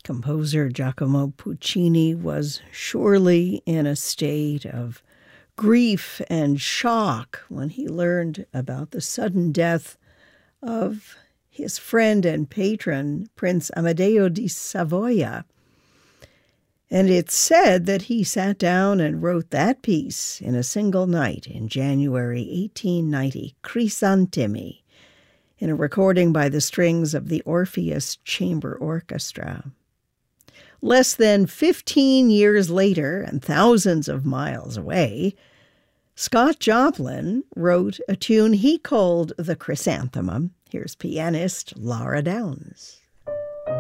Composer Giacomo Puccini was surely in a state of grief and shock when he learned about the sudden death of his friend and patron, Prince Amedeo di Savoia. And it's said that he sat down and wrote that piece in a single night in January 1890, Crisantemi, in a recording by the strings of the Orpheus Chamber Orchestra. Less than 15 years later, and thousands of miles away, Scott Joplin wrote a tune he called the Chrysanthemum. Here's pianist Laura Downs.